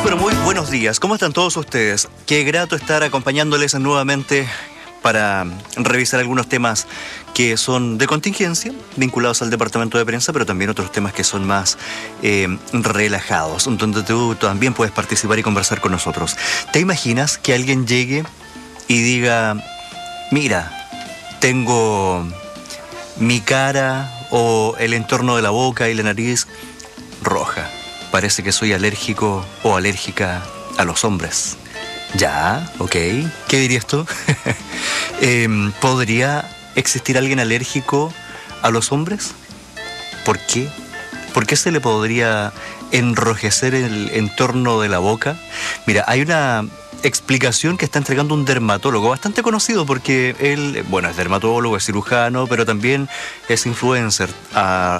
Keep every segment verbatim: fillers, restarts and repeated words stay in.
Bueno, muy buenos días. ¿Cómo están todos ustedes? Qué grato estar acompañándoles nuevamente para revisar algunos temas que son de contingencia, vinculados al departamento de prensa, pero también otros temas que son más eh, relajados, donde tú también puedes participar y conversar con nosotros. ¿Te imaginas que alguien llegue y diga, mira, tengo mi cara o el entorno de la boca y la nariz roja? Parece que soy alérgico o alérgica a los hombres. Ya, ok. ¿Qué dirías tú? eh, ¿Podría existir alguien alérgico a los hombres? ¿Por qué? ¿Por qué se le podría enrojecer el entorno de la boca? Mira, hay una explicación que está entregando un dermatólogo bastante conocido porque él, bueno, es dermatólogo, es cirujano, pero también es influencer. A,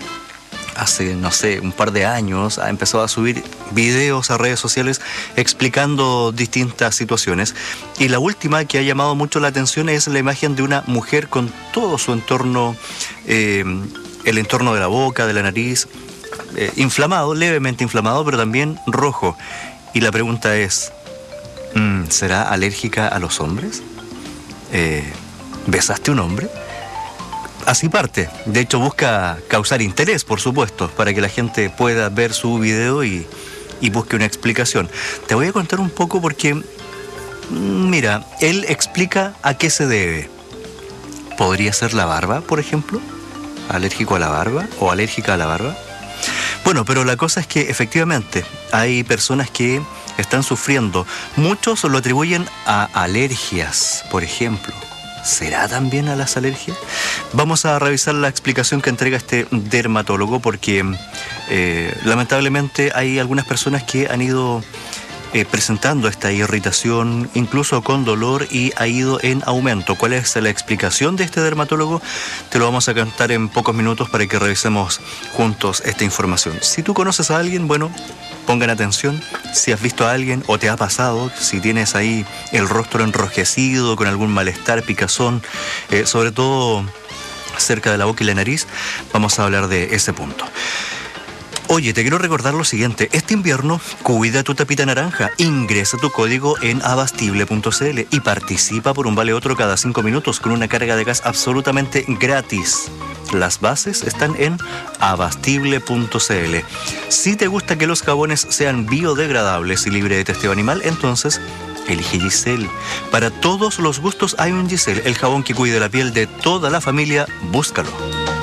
hace, no sé, un par de años ha empezado a subir videos a redes sociales explicando distintas situaciones. Y la última que ha llamado mucho la atención es la imagen de una mujer con todo su entorno, eh, el entorno de la boca, de la nariz, eh, inflamado, levemente inflamado, pero también rojo. Y la pregunta es, ¿será alérgica a los hombres? Eh, ¿Besaste un hombre? Así parte. De hecho, busca causar interés, por supuesto, para que la gente pueda ver su video y, y busque una explicación. Te voy a contar un poco porque, mira, él explica a qué se debe. ¿Podría ser la barba, por ejemplo? ¿Alérgico a la barba o alérgica a la barba? Bueno, pero la cosa es que efectivamente hay personas que están sufriendo. Muchos lo atribuyen a alergias, por ejemplo. ¿Será también a las alergias? Vamos a revisar la explicación que entrega este dermatólogo porque eh, lamentablemente hay algunas personas que han ido eh, presentando esta irritación, incluso con dolor, y ha ido en aumento. ¿Cuál es la explicación de este dermatólogo? Te lo vamos a contar en pocos minutos para que revisemos juntos esta información. Si tú conoces a alguien, bueno, pongan atención. Si has visto a alguien o te ha pasado, si tienes ahí el rostro enrojecido, con algún malestar, picazón, eh, sobre todo cerca de la boca y la nariz, vamos a hablar de ese punto. Oye, te quiero recordar lo siguiente. Este invierno, cuida tu tapita naranja. Ingresa tu código en abastible punto c l y participa por un vale otro cada cinco minutos con una carga de gas absolutamente gratis. Las bases están en abastible punto c l. Si te gusta que los jabones sean biodegradables y libres de testeo animal, entonces elige Giselle. Para todos los gustos hay un Giselle, el jabón que cuida la piel de toda la familia. Búscalo.